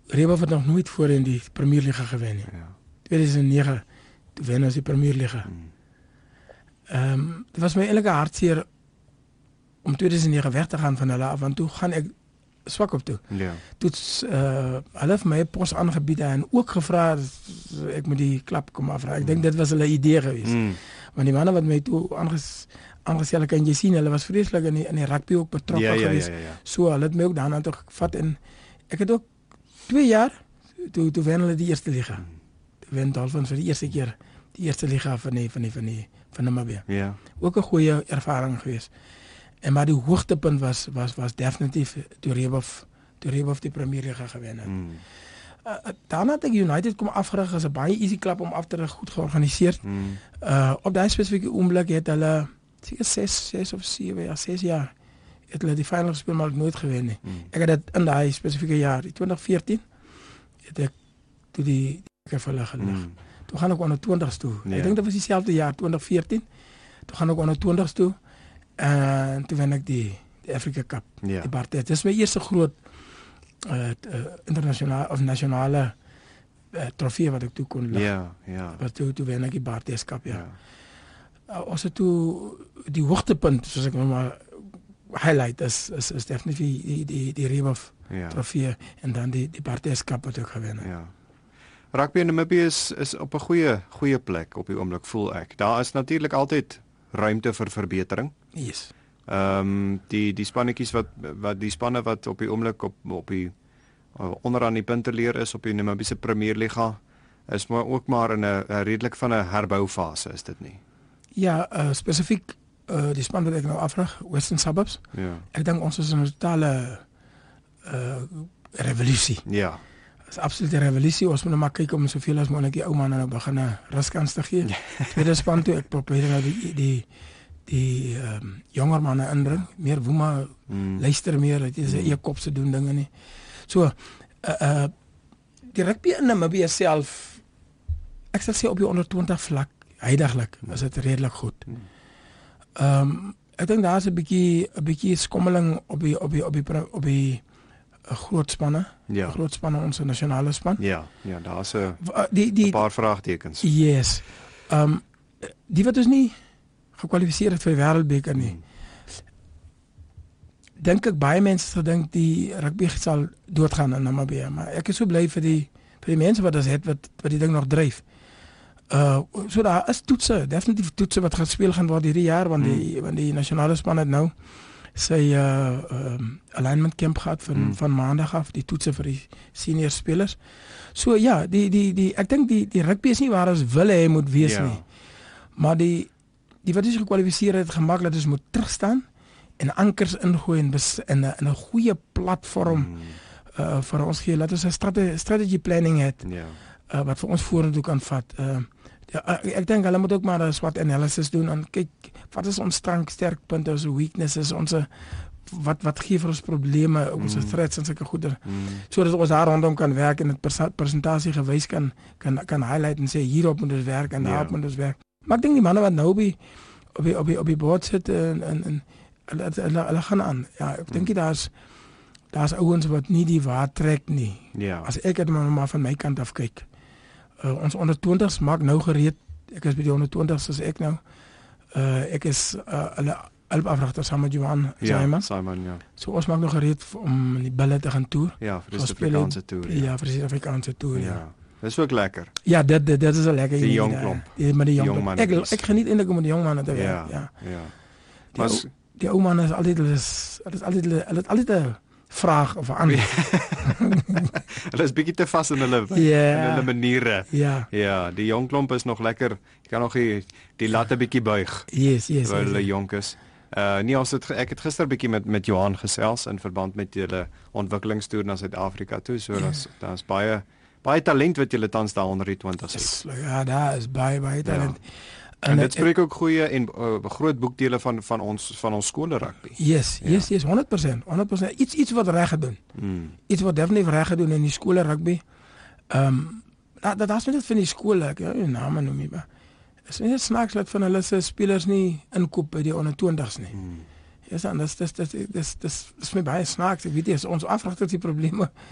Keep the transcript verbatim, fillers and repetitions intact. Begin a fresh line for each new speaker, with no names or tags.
Rehoboth het nog nooit voor in die Premierliga gewen nie.
Ja.
tweeduisend negen, toe wen ons die Premierliga.
Hmm.
Ehm um, dit was my eintlik 'n hartseer om tweeduisend negen weg te gaan van hulle af, want toe gaan ek swak op toe.
Ja.
Toe uh, hulle het my 'n pos aangebied en ook gevra ek moet die klap kom afra. Ek mm. dink dit was hulle idee geweest.
Mm.
Want die manne wat my toe aanges aangestel kan jy sien, hulle was vreeslik in die in die rugby ook betrokke
ja, ja,
geweest.
Ja, ja, ja.
So hulle het my ook daarna toe gevat en ek het ook twee jaar toe toe wen hulle die eerste liga.
Mm.
Toe wen Dolphins vir die eerste keer die eerste liga van die van die van die van Namibië.
Ja.
Ook 'n goeie ervaring geweest. En maar die hoogtepunt was was was definitief toe Rehoboth toe Rehoboth die Premierliga gewen het.
Mm.
Uh, daarna het ek United kom afgerig as 'n baie easy klap om af te rig, goed georganiseer.
Mm.
Uh op daai spesifieke oomblik het hulle seker ses ses of sewe ja ses jaar het hulle die finale gespeel maar nooit gewen nie.
Mm.
Ek het dit in daai spesifieke jaar, die twintig veertien, het ek toe die die vir hulle gelig. Mm. Toe gaan ek onder twintigs toe.
Ja.
Ek dink dit was dieselfde jaar twintig veertien. Toe gaan ek onder twintigs toe. En toen wen ik die, die Afrika Cup,
Ja.
die Bartes. Dat is mijn eerste groot uh, uh, internationale of nationale uh, trofee wat ik toen kon leggen.
Ja, ja.
Was toen, toen wen ik die Bartes Cup, ja.
Ja.
Uh, als het toen, die hoogtepunt, zoals ik nog maar highlight, is, is, is definitief die, die, die Rehoboth
Ja.
trofee en dan die, die Bartes Cup wat ik gewonnen.
Ja. Rugby in Namibië is is op 'n goeie goeie plek op die oomblik voel ek. Daar is natuurlik altyd ruimte vir verbetering.
Yes.
Ehm um, die die spannetjies wat wat die spanne wat op die oomblik op op die uh, onderaan die punteleer is op die Namibiese Premierliga is maar ook maar in 'n redelik van 'n herboufase, is dit nie?
Ja, uh, specifiek uh, die span wat ik nou afvraag, Western Suburbs.
Ja.
Ik denk ons is een totale uh, revolutie.
Ja.
Het is absoluut een revolutie. Ons moet maar kijken om zoveel als mogelijk die oude mannen nou beginnen ruskans te geven. Ja. Tweede span toe, ik probeer nou die, die, die um, jonger mannen inbrengen. Meer woema,
Mm.
luister meer, het is mm. kopse doen dingen nie. So, uh, uh, die rugby in Namibië self, ek sal sê op die onder twintig vlak, huidiglik, is het redelijk goed.
Mm.
Um, ek dink daar is 'n bietjie 'n bietjie skommeling op die op die op die op die uh, groot spanne.
Ja.
Groot spanne ons nasionale span.
Ja, ja, daar's 'n
Uh, die die
'n paar vraagtekens.
yes. Um die wat dus nie gekwalifiseer het vir die wêreldbeker nie.
Mm.
Dink ek baie mense gedink die rugby sal doodgaan in Namibië, maar ek is so bly vir die vir die mense wat dit het wat wat die ding nog dryf. Uh so daar is toetse, definitief toetse wat gespeel gaan word hierdie jaar want die mm. want die nasionale span het nou sy uh um, alignment camp gehad van mm. van maandag af, die toetse vir die senior spelers. So ja, die die die ek dink die die rugby is nie waar ons wil hê moet wees
Ja.
nie. Maar die die wat is gekwalifiseer het gemaak dat ons moet terugstaan en ankers ingooi en bes, in 'n in 'n goeie platform
Mm.
uh vir ons gee dat ons 'n strate, strategy planning het
Ja.
uh, wat vir ons vorentoe kan vat. Uh ja, ek dink hulle moet ook maar 'n SWOT analysis doen en kyk wat is ons sterk sterkpunte, ons weaknesses, ons wat wat gee vir ons probleme, ons
Mm.
threats en sulke goeder.
Mm.
Sodat ons daar rondom kan werk en dit presentasie gewys kan kan kan highlight en sê hierop moet ons werk en daarop
Ja.
moet ons werk. Maar ek dink die manne wat nou op die op die op die, op die board sit en en en hulle hulle, hulle gaan aan. Ja, ek dink mm. daar's daar's ouens wat nie die waard trek nie.
Ja.
As ek dit maar, maar van my kant af kyk. Uh, ons onder twintigs maak nou gereed. Ek is by die onder twintigs as ek nou. Uh ek is uh, hulle hulp afragter saam met Johan
Ja,
Simon.
Simon, ja.
So ons maak nog gereed om die bulle te gaan toer.
Ja, vir die
Ons speel
Suid-Afrikaanse toer.
Ja, ja vir die Suid-Afrikaanse toer. Ja.
Ja. Dis ook lekker.
Ja, dit dit dit is 'n lekker
Die
idee
jong
daar.
klomp.
Die met die jong,
Jong
klomp. Ek
mannetjies.
ek geniet eintlik om met die jong manne te werk.
Ja.
Ja.
Ja.
Die,
Maar
ou,
s-
die ou manne is altyd hulle is hulle is altyd hulle hulle het altyd 'n vraag of 'n antwoord.
hulle is bietjie te vas in hulle
Ja.
in hulle maniere.
Ja.
Ja, die jong klomp is nog lekker. Jy kan nog die die latte bietjie buig
Yes, yes.
terwyl
yes,
hulle
yes.
jonk is. Uh nee, ons het ge- ek het gister bietjie met met Johan gesels in verband met julle ontwikkelingstoer na Suid-Afrika toe. So
Ja.
daar's daar's baie baie talent wat julle tans daar onder die twintigs het.
Yes, ja, daar is baie baie talent.
En dit
ek-
spreek ook goeie en uh, groot boekdele van van ons van ons skole rugby.
Yes,
Ja.
yes, yes, honderd persent. honderd persent. Iets iets wat reg gedoen.
Mm.
Iets wat definitief reg gedoen in die skole rugby. Ehm um, dat dat is net van die skole, ek weet nie name noem nie, maar is net snaaks dat van hulle se spelers nie inkoop by die onder twintigs nie.
Mm.
Ja, yes, en dis dis dis dis dis is my baie snaaks. Ek weet nie, is ons afragter die probleme